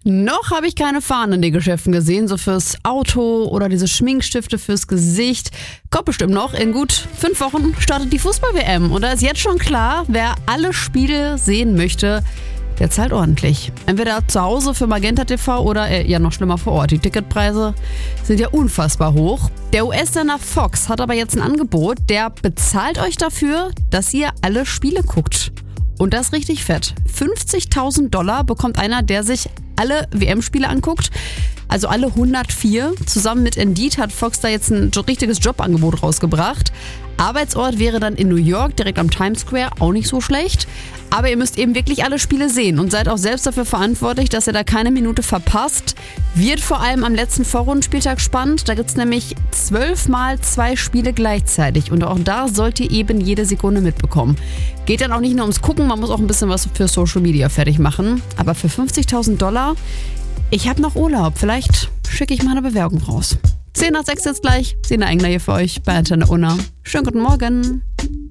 Noch habe ich keine Fahnen in den Geschäften gesehen, so fürs Auto oder diese Schminkstifte fürs Gesicht. Kommt bestimmt noch. In gut 5 Wochen startet die Fußball-WM. Und da ist jetzt schon klar, wer alle Spiele sehen möchte, der zahlt ordentlich. Entweder zu Hause für Magenta TV oder ja noch schlimmer vor Ort. Die Ticketpreise sind ja unfassbar hoch. Der US-Sender Fox hat aber jetzt ein Angebot, der bezahlt euch dafür, dass ihr alle Spiele guckt. Und das richtig fett. $50.000 bekommt einer, der sich alle WM-Spiele anguckt. Also alle 104. Zusammen mit Indeed hat Fox da jetzt ein richtiges Jobangebot rausgebracht. Arbeitsort wäre dann in New York, direkt am Times Square, auch nicht so schlecht. Aber ihr müsst eben wirklich alle Spiele sehen und seid auch selbst dafür verantwortlich, dass ihr da keine Minute verpasst. Wird vor allem am letzten Vorrundenspieltag spannend. Da gibt es nämlich 12 mal 2 Spiele gleichzeitig. Und auch da sollt ihr eben jede Sekunde mitbekommen. Geht dann auch nicht nur ums Gucken, man muss auch ein bisschen was für Social Media fertig machen. Aber für $50.000, ich habe noch Urlaub. Vielleicht schicke ich mal eine Bewerbung raus. 10 nach 6 jetzt gleich. Sina Engler hier für euch bei Antenne Unna. Schönen guten Morgen.